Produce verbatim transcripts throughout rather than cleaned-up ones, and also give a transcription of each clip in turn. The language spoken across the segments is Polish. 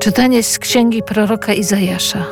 Czytanie z księgi proroka Izajasza.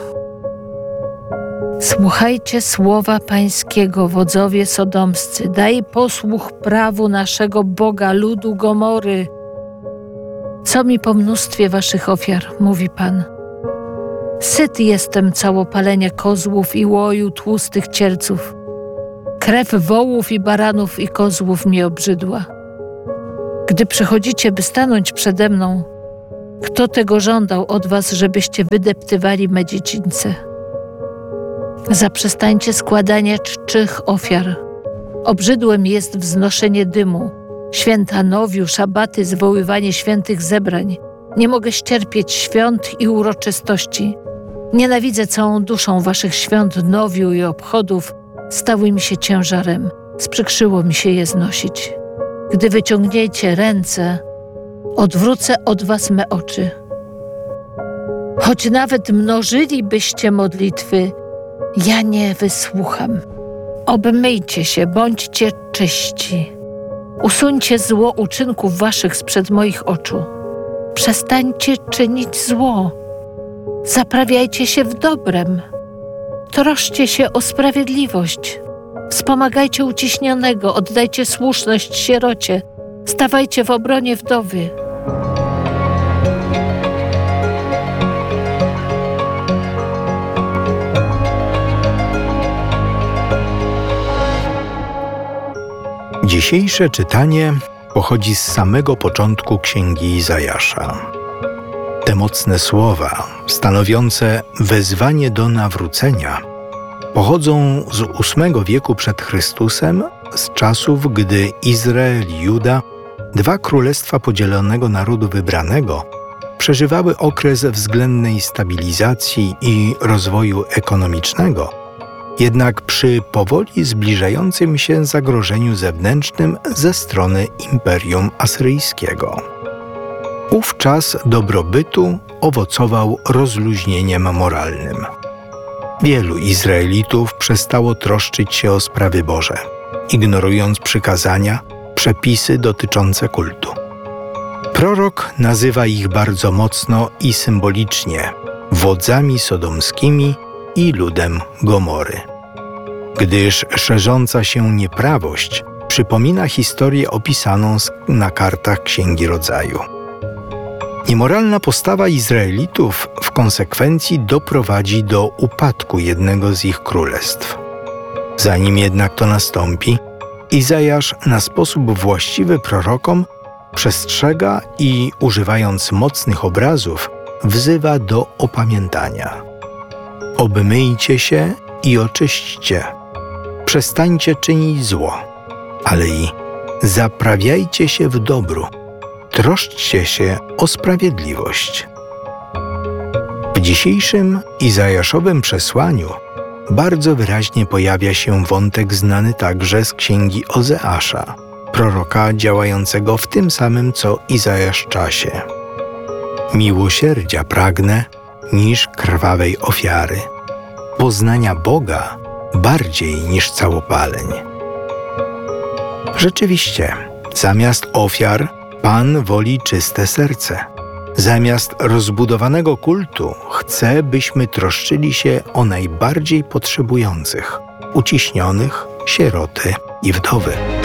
Słuchajcie słowa Pańskiego, wodzowie sodomscy, daj posłuch prawu naszego Boga, ludu Gomory. Co mi po mnóstwie waszych ofiar, mówi Pan. Syt jestem całopalenia kozłów i łoju tłustych cierców. Krew wołów i baranów i kozłów mi obrzydła. Gdy przychodzicie, by stanąć przede mną, kto tego żądał od was, żebyście wydeptywali me dziedzińce? Zaprzestańcie składania czczych ofiar. Obrzydłem jest wznoszenie dymu, święta nowiu, szabaty, zwoływanie świętych zebrań. Nie mogę ścierpieć świąt i uroczystości. Nienawidzę całą duszą waszych świąt nowiu i obchodów. Stały mi się ciężarem, sprzykrzyło mi się je znosić. Gdy wyciągniecie ręce, odwrócę od was me oczy. Choć nawet mnożylibyście modlitwy, ja nie wysłucham. Obmyjcie się, bądźcie czyści. Usuńcie zło uczynków waszych sprzed moich oczu. Przestańcie czynić zło. Zaprawiajcie się w dobrem. Troszcie się o sprawiedliwość. Wspomagajcie uciśnionego, oddajcie słuszność sierocie. Stawajcie w obronie wdowy. Dzisiejsze czytanie pochodzi z samego początku Księgi Izajasza. Te mocne słowa, stanowiące wezwanie do nawrócenia, pochodzą z ósmego wieku przed Chrystusem, z czasów, gdy Izrael i Juda, dwa królestwa podzielonego narodu wybranego, przeżywały okres względnej stabilizacji i rozwoju ekonomicznego, jednak przy powoli zbliżającym się zagrożeniu zewnętrznym ze strony Imperium Asyryjskiego. Ów czas dobrobytu owocował rozluźnieniem moralnym. Wielu Izraelitów przestało troszczyć się o sprawy Boże, ignorując przykazania, przepisy dotyczące kultu. Prorok nazywa ich bardzo mocno i symbolicznie wodzami sodomskimi i ludem Gomory. Gdyż szerząca się nieprawość przypomina historię opisaną na kartach Księgi Rodzaju. Niemoralna postawa Izraelitów w konsekwencji doprowadzi do upadku jednego z ich królestw. Zanim jednak to nastąpi, Izajasz na sposób właściwy prorokom przestrzega i, używając mocnych obrazów, wzywa do opamiętania. Obmyjcie się i oczyśćcie. Przestańcie czynić zło, ale i zaprawiajcie się w dobru. Troszczcie się o sprawiedliwość. W dzisiejszym Izajaszowym przesłaniu bardzo wyraźnie pojawia się wątek znany także z księgi Ozeasza, proroka działającego w tym samym co Izajasz czasie. Miłosierdzia pragnę niż krwawej ofiary, poznania Boga bardziej niż całopaleń. Rzeczywiście, zamiast ofiar Pan woli czyste serce. Zamiast rozbudowanego kultu chce, byśmy troszczyli się o najbardziej potrzebujących, uciśnionych, sieroty i wdowy.